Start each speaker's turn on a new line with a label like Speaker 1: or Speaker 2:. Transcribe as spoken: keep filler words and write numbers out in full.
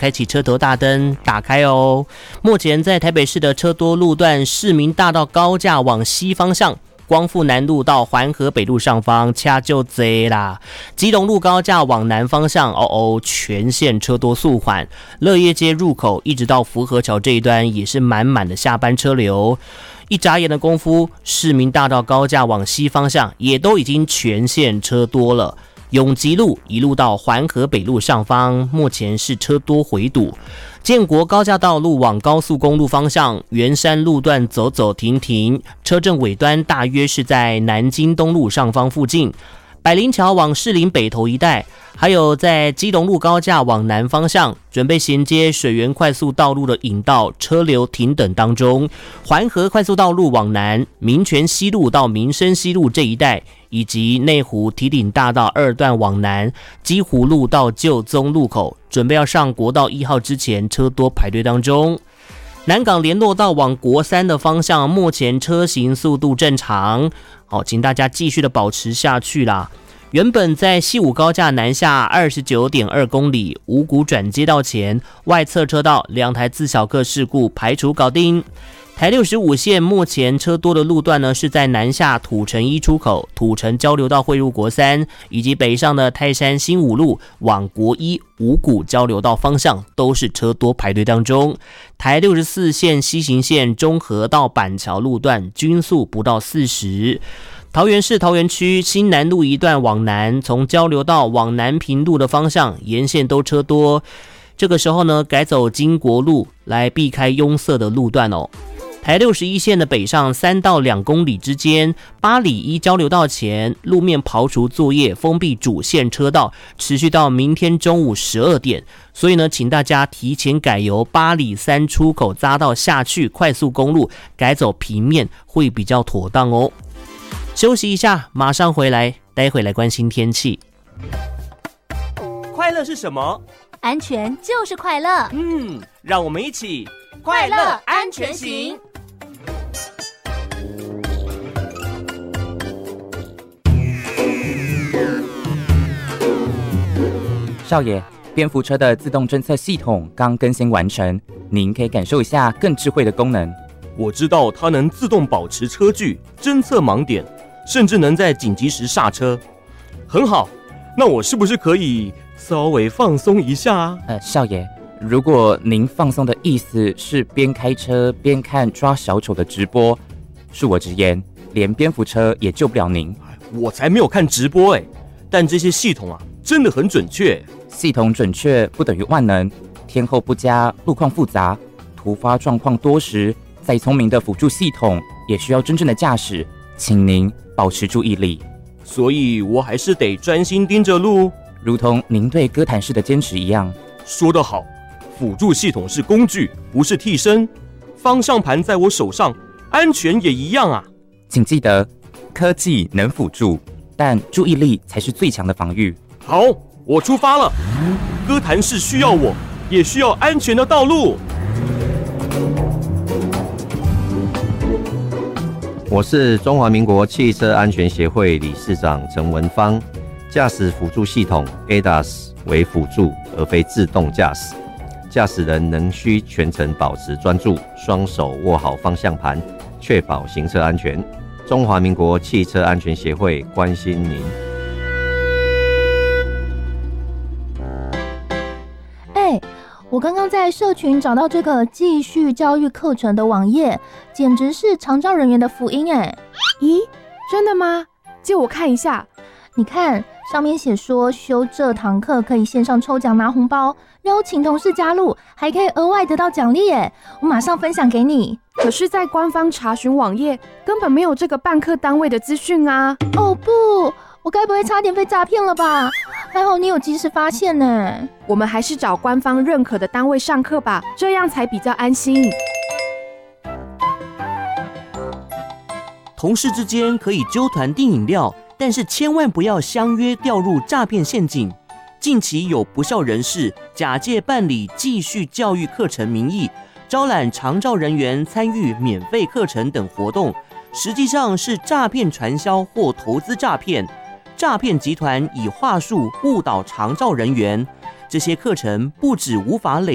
Speaker 1: 开启车头大灯，打开哦。目前在台北市的车多路段，市民大道高架往西方向，光复南路到环河北路上方掐就贼啦，基隆路高架往南方向，哦哦，全线车多速缓。乐业街入口一直到福和桥这一端也是满满的下班车流。一眨眼的功夫，市民大道高架往西方向也都已经全线车多了。永吉路一路到环河北路上方，目前是车多回堵。建国高架道路往高速公路方向，圆山路段走走停停，车阵尾端大约是在南京东路上方附近。百灵桥往士林北投一带，还有在基隆路高架往南方向，准备衔接水源快速道路的引道车流停等当中。环河快速道路往南，民权西路到民生西路这一带，以及内湖堤顶大道二段往南，基湖路到旧宗路口，准备要上国道一号之前，车多排队当中。南港联络道往国三的方向，目前车行速度正常，好，请大家继续的保持下去啦。原本在西武高架南下 二十九点二公里，五股转接道前外侧车道两台自小客事故排除搞定。台六十五线目前车多的路段呢，是在南下土城一出口、土城交流道汇入国三，以及北上的泰山新五路往国一五股交流道方向，都是车多排队当中。台六十四线西行线中和到板桥路段均速不到四十。桃园市桃园区新南路一段往南，从交流道往南平路的方向，沿线都车多。这个时候呢，改走经国路来避开拥塞的路段哦。台六十一线的北上三到两公里之间，八里一交流道前路面刨除作业，封闭主线车道，持续到明天中午十二点。所以呢，请大家提前改由八里三出口匝道下去快速公路，改走平面会比较妥当哦。休息一下，马上回来，待会来关心天气。
Speaker 2: 快乐是什么？
Speaker 3: 安全就是快乐。
Speaker 2: 嗯，让我们一起
Speaker 3: 快乐安全行。
Speaker 4: 少爷，蝙蝠车的自动侦测系统刚更新完成，您可以感受一下更智慧的功能。
Speaker 2: 我知道它能自动保持车距，侦测盲点，甚至能在紧急时刹车。很好，那我是不是可以稍微放松一下啊？
Speaker 4: 呃，少爷，如果您放松的意思是边开车边看抓小丑的直播，恕我直言，连蝙蝠车也救不了您。
Speaker 2: 我才没有看直播哎，但这些系统啊，真的很准确。
Speaker 4: 系统准确不等于万能，天候不佳，路况复杂，突发状况多时，再聪明的辅助系统也需要真正的驾驶，请您保持注意力。
Speaker 2: 所以我还是得专心盯着路，
Speaker 4: 如同您对哥谭市的坚持一样。
Speaker 2: 说得好，辅助系统是工具，不是替身。方向盘在我手上，安全也一样啊。
Speaker 4: 请记得，科技能辅助，但注意力才是最强的防御。
Speaker 2: 好，我出发了。哥谭市需要我，也需要安全的道路。
Speaker 5: 我是中华民国汽车安全协会理事长陈文芳。驾驶辅助系统 A D A S 为辅助，而非自动驾驶。驾驶人仍需全程保持专注，双手握好方向盘，确保行车安全。中华民国汽车安全协会关心您。
Speaker 3: 哎，我刚刚在社群找到这个继续教育课程的网页，简直是长照人员的福音哎！
Speaker 6: 咦，真的吗？借我看一下。
Speaker 3: 你看，上面写说修这堂课可以线上抽奖拿红包，邀请同事加入，还可以额外得到奖励耶！我马上分享给你。
Speaker 6: 可是，在官方查询网页根本没有这个办课单位的资讯啊！
Speaker 3: 哦不，我该不会差点被诈骗了吧？还好你有及时发现呢。
Speaker 6: 我们还是找官方认可的单位上课吧，这样才比较安心。
Speaker 1: 同事之间可以揪团订饮料，但是千万不要相约掉入诈骗陷阱。近期有不肖人士假借办理继续教育课程名义，招揽长照人员参与免费课程等活动，实际上是诈骗传销或投资诈骗。诈骗集团以话术误导长照人员，这些课程不止无法累